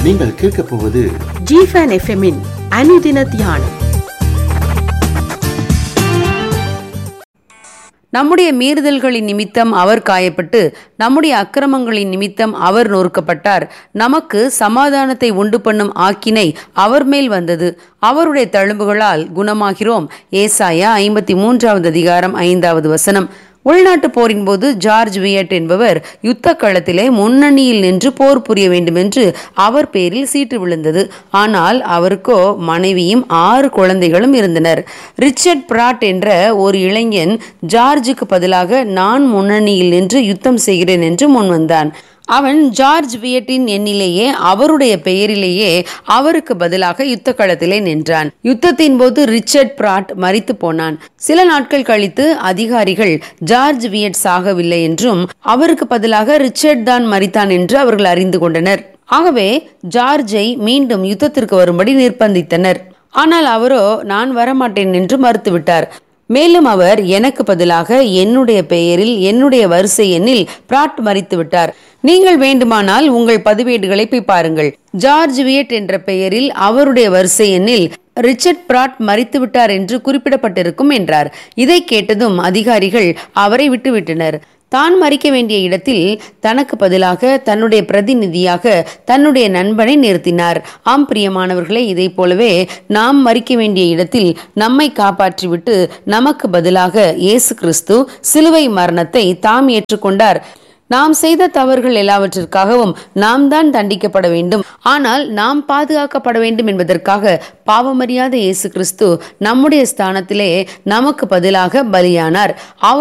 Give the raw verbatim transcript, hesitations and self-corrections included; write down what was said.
நீங்கள் கேட்கப் போவது ஜிஃபன் எஃப்எம்மின் அனுதின தியானம். நம்முடைய மீறுதல்களின் நிமித்தம் அவர் காயப்பட்டு, நம்முடைய அக்கிரமங்களின் நிமித்தம் அவர் நொறுக்கப்பட்டார். நமக்கு சமாதானத்தை உண்டு பண்ணும் ஆக்கினை அவர் மேல் வந்தது. அவருடைய தழும்புகளால் குணமாகிறோம். ஏசாயா ஐம்பத்தி மூன்றாவது அதிகாரம் ஐந்தாவது வசனம். உள்நாட்டு போரின் போது ஜார்ஜ் வியட் என்பவர் யுத்த களத்திலே முன்னணியில் நின்று போர் புரிய வேண்டும் என்று அவர் பேரில் சீட்டு விழுந்தது. ஆனால் அவருக்கோ மனைவியும் ஆறு குழந்தைகளும் இருந்தனர். ரிச்சர்ட் பிராட் என்ற ஒரு இளைஞன் ஜார்ஜுக்கு பதிலாக நான் முன்னணியில் நின்று யுத்தம் செய்கிறேன் என்று முன்வந்தான். அவன் ஜார்ஜ் வியட்டின் எண்ணிலேயே அவருடைய பெயரிலேயே அவருக்கு பதிலாக யுத்த களத்திலே நின்றான். யுத்தத்தின் போது ரிச்சர்ட் பிராட் மரித்து போனான். சில நாட்கள் கழித்து அதிகாரிகள் ஜார்ஜ் வியட் சாகவில்லை என்றும் அவருக்கு பதிலாக ரிச்சர்ட் தான் மரித்தான் என்று அவர்கள் அறிந்து கொண்டனர். ஆகவே ஜார்ஜை மீண்டும் யுத்தத்திற்கு வரும்படி நிர்பந்தித்தனர். ஆனால் அவரோ நான் வரமாட்டேன் என்று மறுத்துவிட்டார். மேலும் அவர் எனக்கு பதிலாக என்னுடைய பெயரில் என்னுடைய வரிசை எண்ணில் பிராட் மரித்து விட்டார். நீங்கள் வேண்டுமானால் உங்கள் பதிவேடுகளை போய் பாருங்கள். ஜார்ஜ் வியட் என்ற பெயரில் அவருடைய வரிசை எண்ணில் ரிச்சர்ட் பிராட் மரித்து விட்டார் என்று குறிப்பிடப்பட்டிருக்கும் என்றார். இதை கேட்டதும் அதிகாரிகள் அவரை விட்டுவிட்டனர். தான் மறிக்க வேண்டிய இடத்தில் தனக்கு பதிலாக தன்னுடைய பிரதிநிதியாக தன்னுடைய நண்பனை நிறுத்தினார். ஆம் பிரியமானவர்களே, இதை போலவே நாம் மறிக்க வேண்டிய இடத்தில் நம்மை காப்பாற்றிவிட்டு நமக்கு பதிலாக இயேசு கிறிஸ்து சிலுவை மரணத்தை தாம் ஏற்றுக்கொண்டார். நாம் செய்த தவறுகள் எல்லாவற்றிற்காகவும் நாம் தான் தண்டிக்கப்பட வேண்டும். ஆனால் நாம் பாதுகாக்கப்பட வேண்டும் என்பதற்காக பாவமறியாத இயேசு கிறிஸ்து நம்முடைய ஸ்தானத்திலே நமக்கு பதிலாக பலியானார்.